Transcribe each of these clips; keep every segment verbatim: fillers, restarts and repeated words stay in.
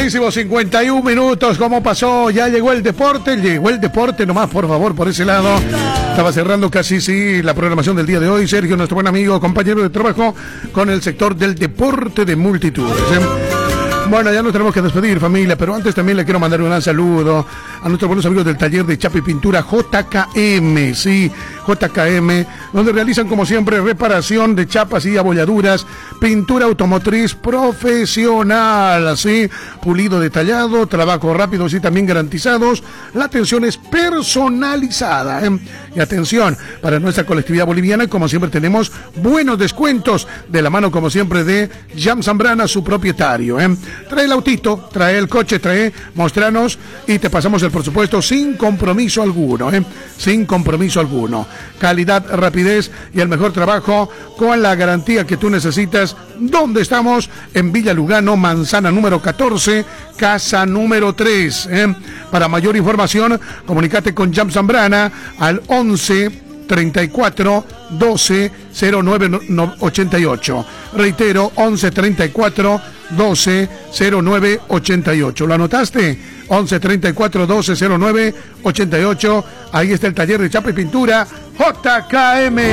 Buenísimo, cincuenta y un minutos. ¿Cómo pasó? Ya llegó el deporte. Llegó el deporte nomás, por favor, por ese lado. Estaba cerrando casi, sí, la programación del día de hoy. Sergio, nuestro buen amigo, compañero de trabajo con el sector del deporte de multitudes. ¿eh? Bueno, ya nos tenemos que despedir, familia, pero antes también le quiero mandar un gran saludo a nuestros buenos amigos del taller de chapa y pintura J K M, sí, J K M, donde realizan como siempre reparación de chapas y abolladuras, pintura automotriz profesional, sí, pulido detallado, trabajos rápidos y también garantizados, la atención es personalizada, ¿eh? Y atención, para nuestra colectividad boliviana, como siempre tenemos buenos descuentos, de la mano como siempre de Jam Zambrana, su propietario, ¿eh? Trae el autito, trae el coche, trae, mostranos y te pasamos el presupuesto sin compromiso alguno, ¿eh? Sin compromiso alguno. Calidad, rapidez y el mejor trabajo con la garantía que tú necesitas. ¿Dónde estamos? En Villa Lugano, manzana número catorce, casa número tres. ¿eh? Para mayor información, comunícate con Jam Zambrana al once treinta y cuatro doce cero nueve ochenta y ocho. Reitero, once treinta y cuatro doce cero nueve ochenta y ocho. ¿Lo anotaste? once treinta y cuatro doce cero nueve ochenta y ocho. Ahí está el taller de chapa y pintura J K M.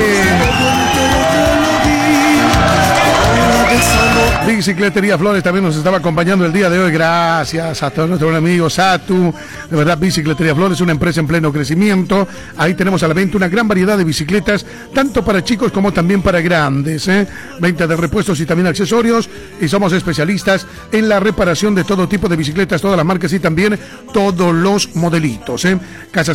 Bicicletería Flores también nos estaba acompañando el día de hoy. Gracias a todos nuestros amigos Satu. De verdad, Bicicletería Flores es una empresa en pleno crecimiento. Ahí tenemos a la venta una gran variedad de bicicletas, tanto para chicos como también para grandes. ¿eh? Venta de repuestos y también accesorios. Y somos especialistas en la reparación de todo tipo de bicicletas, todas las marcas y también todos los modelitos. ¿eh? Casas